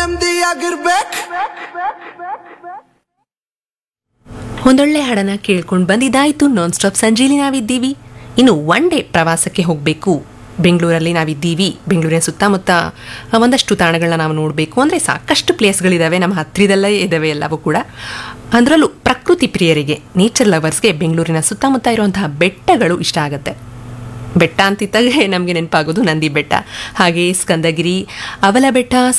ನೆಮ್ಮದಿಯಾಗಿರ್ಬೇಕು. ಒಂದೊಳ್ಳೆ ಹಾಡನ್ನ ಕೇಳ್ಕೊಂಡು ಬಂದಿದ್ದಾಯ್ತು. ನಾನ್ ಸ್ಟಾಪ್ ಸಂಜೆಲಿ ನಾವಿದ್ದೀವಿ. ಇನ್ನು ಒನ್ ಡೇ ಪ್ರವಾಸಕ್ಕೆ ಹೋಗಬೇಕು. ಬೆಂಗಳೂರಲ್ಲಿ ನಾವಿದ್ದೀವಿ. ಬೆಂಗಳೂರಿನ ಸುತ್ತಮುತ್ತ ಒಂದಷ್ಟು ತಾಣಗಳನ್ನ ನಾವು ನೋಡಬೇಕು ಅಂದರೆ ಸಾಕಷ್ಟು ಪ್ಲೇಸ್ಗಳಿದ್ದಾವೆ, ನಮ್ಮ ಹತ್ತಿರದಲ್ಲೇ ಇದ್ದಾವೆ ಎಲ್ಲವೂ ಕೂಡ. ಅದರಲ್ಲೂ ಪ್ರಕೃತಿ ಪ್ರಿಯರಿಗೆ, ನೇಚರ್ ಲವರ್ಸ್ಗೆ ಬೆಂಗಳೂರಿನ ಸುತ್ತಮುತ್ತ ಇರುವಂತಹ ಬೆಟ್ಟಗಳು ಇಷ್ಟ ಆಗುತ್ತೆ. ಬೆಟ್ಟ ಅಂತಿದ್ದಾಗ ನಮಗೆ ನೆನಪಾಗೋದು ನಂದಿ ಬೆಟ್ಟ, ಹಾಗೆ ಸ್ಕಂದಗಿರಿ, ಅವಲ ಬೆಟ್ಟ,